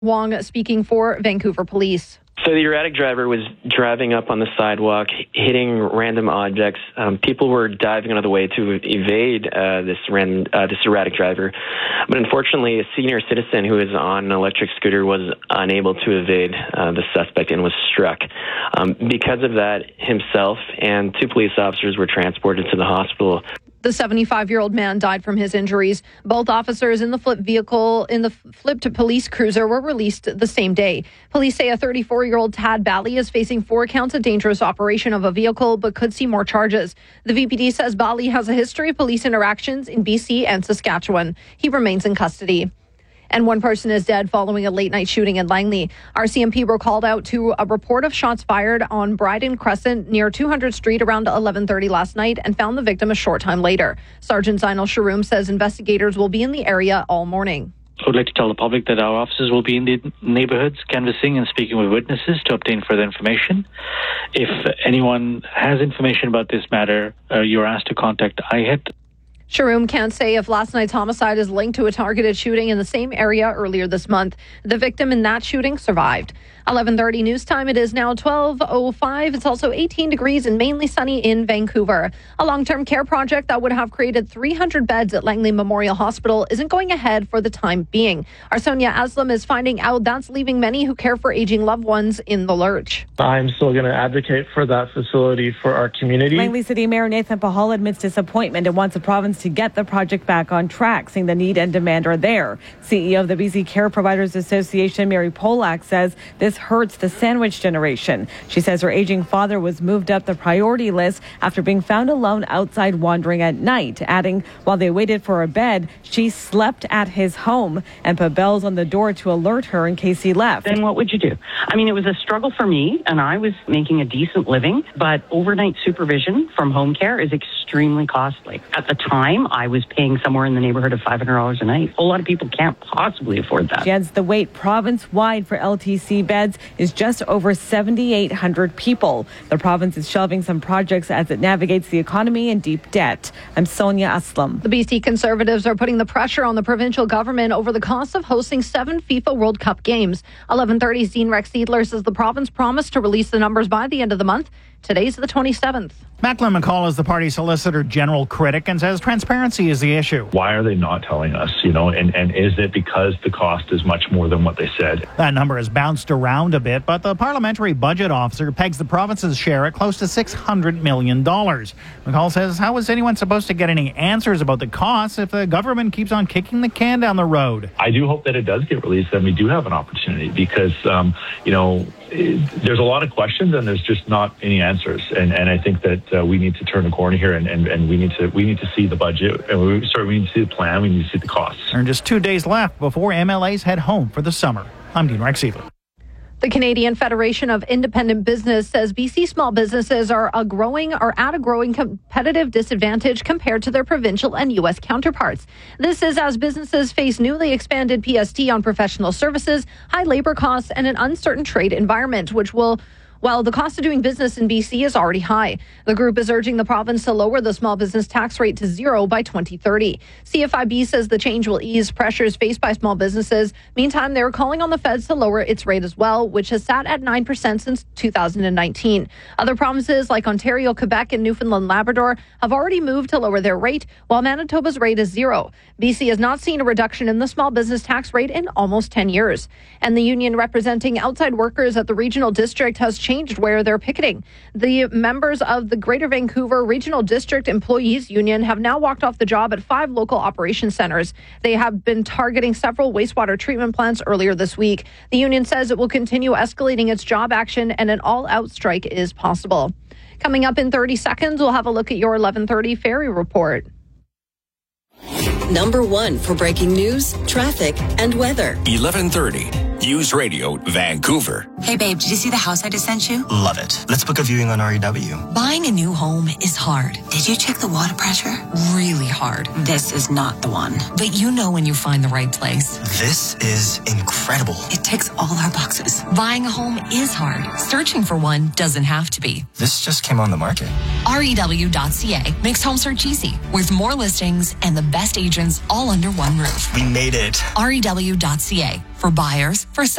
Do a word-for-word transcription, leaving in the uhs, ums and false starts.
Wong speaking for Vancouver Police. So the erratic driver was driving up on the sidewalk, hitting random objects. Um, people were diving out of the way to evade uh, this random, uh, this erratic driver. But unfortunately, a senior citizen who was on an electric scooter was unable to evade uh, the suspect and was struck. Um, because of that, himself and two police officers were transported to the hospital. The seventy-five-year-old man died from his injuries. Both officers in the flipped vehicle, in the flipped police cruiser, were released the same day. Police say a thirty-four-year-old Tad Bally is facing four counts of dangerous operation of a vehicle, but could see more charges. The V P D says Bally has a history of police interactions in B C and Saskatchewan. He remains in custody. And one person is dead following a late-night shooting in Langley. R C M P were called out to a report of shots fired on Bryden Crescent near two hundredth Street around eleven thirty last night and found the victim a short time later. Sergeant Zinal Sharoom says investigators will be in the area all morning. I would like to tell the public that our officers will be in the neighborhoods canvassing and speaking with witnesses to obtain further information. If anyone has information about this matter, uh, you're asked to contact I H I T. Sharoom can't say if last night's homicide is linked to a targeted shooting in the same area earlier this month. The victim in that shooting survived. eleven thirty news time. It is now twelve oh five. It's also eighteen degrees and mainly sunny in Vancouver. A long-term care project that would have created three hundred beds at Langley Memorial Hospital isn't going ahead for the time being. Our Sonia Aslam is finding out that's leaving many who care for aging loved ones in the lurch. I'm still going to advocate for that facility for our community. Langley City Mayor Nathan Pahal admits disappointment and wants the province to get the project back on track, saying the need and demand are there. C E O of the B C Care Providers Association, Mary Polak, says this hurts the sandwich generation. She says her aging father was moved up the priority list after being found alone outside wandering at night, adding, while they waited for a bed, she slept at his home and put bells on the door to alert her in case he left. Then what would you do? I mean, it was a struggle for me, and I was making a decent living, but overnight supervision from home care is extremely costly. At the time, I was paying somewhere in the neighborhood of five hundred dollars a night. A lot of people can't possibly afford that. She adds the wait province-wide for L T C beds is just over seven thousand eight hundred people. The province is shelving some projects as it navigates the economy and deep debt. I'm Sonia Aslam. The B C Conservatives are putting the pressure on the provincial government over the cost of hosting seven FIFA World Cup games. eleven thirty's Dean Rex Seidler says the province promised to release the numbers by the end of the month. Today's the twenty-seventh. Macklin McCall is the party's Solicitor General critic and says transparency is the issue. Why are they not telling us, you know, and, and is it because the cost is much more than what they said? That number has bounced around a bit, but the parliamentary budget officer pegs the province's share at close to six hundred million dollars. McCall says, how is anyone supposed to get any answers about the costs if the government keeps on kicking the can down the road? I do hope that it does get released and we do have an opportunity because, um, you know, it, there's a lot of questions and there's just not any answers. And, and I think that uh, we need to turn the corner here and, and, and we need to we need to see the budget. And we, sorry, we need to see the plan. We need to see the costs. There are just two days left before M L As head home for the summer. I'm Dean Rex Seidler. The Canadian Federation of Independent Business says B C small businesses are a growing are at a growing competitive disadvantage compared to their provincial and U S counterparts. This is as businesses face newly expanded P S T on professional services, high labor costs, and an uncertain trade environment, which will While the cost of doing business in B C is already high. The group is urging the province to lower the small business tax rate to zero by twenty thirty. C F I B says the change will ease pressures faced by small businesses. Meantime, they're calling on the feds to lower its rate as well, which has sat at nine percent since two thousand nineteen. Other provinces like Ontario, Quebec, and Newfoundland Labrador have already moved to lower their rate, while Manitoba's rate is zero. B C has not seen a reduction in the small business tax rate in almost ten years. And the union representing outside workers at the regional district has changed changed where they're picketing. The members of the Greater Vancouver Regional District Employees Union have now walked off the job at five local operation centers. They have been targeting several wastewater treatment plants earlier this week. The union says it will continue escalating its job action and an all-out strike is possible. Coming up in thirty seconds, we'll have a look at your eleven thirty Ferry Report. Number one for breaking news, traffic, and weather. eleven thirty News Radio, Vancouver. Hey babe, did you see the house I just sent you? Love it. Let's book a viewing on R E W. Buying a new home is hard. Did you check the water pressure? Really hard. This is not the one. But you know when you find the right place. This is incredible. It ticks all our boxes. Buying a home is hard. Searching for one doesn't have to be. This just came on the market. R E W dot C A makes home search easy with more listings and the best agents all under one roof. We made it. R E W dot C A. for buyers, for